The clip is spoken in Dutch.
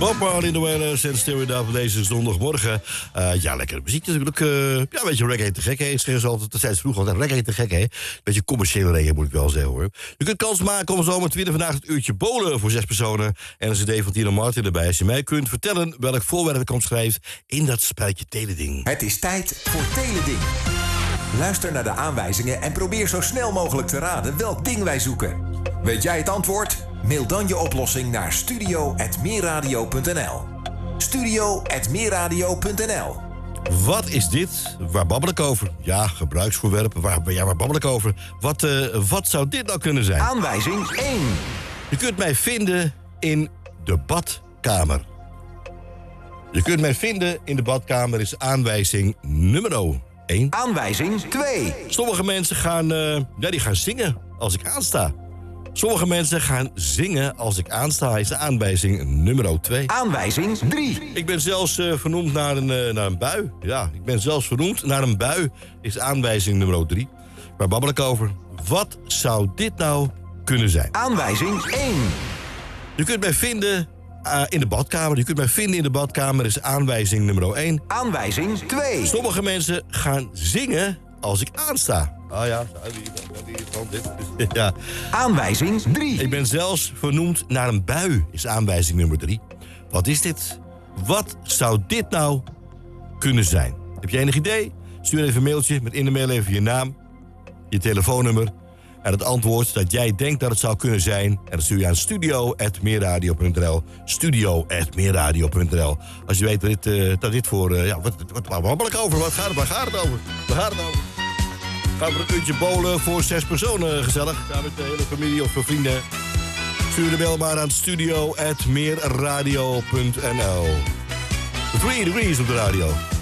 Bob Marley in de Wailers en Stereo daar op deze zondagmorgen. Ja, lekkere muziek natuurlijk. Ja, een beetje reggae te gek, hè. Het is altijd, dat vroeger altijd reggae te gek, hè. Beetje commerciële reggae, moet ik wel zeggen, hoor. Je kunt kans maken om zomaar te winnen vandaag het uurtje bowlen voor 6 personen. En een cd van Tina Martin erbij. Als je mij kunt vertellen welk voorwerp ik omschrijf in dat spelletje Teleding. Het is tijd voor Teleding. Luister naar de aanwijzingen en probeer zo snel mogelijk te raden welk ding wij zoeken. Weet jij het antwoord? Mail dan je oplossing naar studio@meerradio.nl. studio@meerradio.nl. Wat is dit? Waar babbel ik over? Ja, gebruiksvoorwerpen. Waar babbel ik over? Wat zou dit nou kunnen zijn? Aanwijzing 1. Je kunt mij vinden in de badkamer. Je kunt mij vinden in de badkamer is aanwijzing nummer 1. Aanwijzing 2. Sommige mensen gaan zingen als ik aansta. Sommige mensen gaan zingen als ik aansta, is de aanwijzing nummer 2. Aanwijzing 3. Ik ben zelfs vernoemd naar een bui. Ja, ik ben zelfs vernoemd naar een bui, is aanwijzing nummer 3. Waar babbel ik over? Wat zou dit nou kunnen zijn? Aanwijzing 1. Je kunt mij vinden in de badkamer. Je kunt mij vinden in de badkamer, is aanwijzing nummer 1. Aanwijzing 2. Sommige mensen gaan zingen als ik aansta. Oh ja, ja. Aanwijzing 3. Ik ben zelfs vernoemd naar een bui, is aanwijzing nummer 3. Wat is dit? Wat zou dit nou kunnen zijn? Heb je enig idee? Stuur even een mailtje met in de mail even je naam, je telefoonnummer en het antwoord dat jij denkt dat het zou kunnen zijn. En dat stuur je aan studio@meerradio.nl. studio@meerradio.nl. Als je weet dat dit voor... waar babbel ik over? Waar gaat het over? Gaan we een uurtje bowlen voor 6 personen, gezellig. Daar met de hele familie of voor vrienden. Stuur de mail maar aan studio@meerradio.nl. 3 degrees op de radio.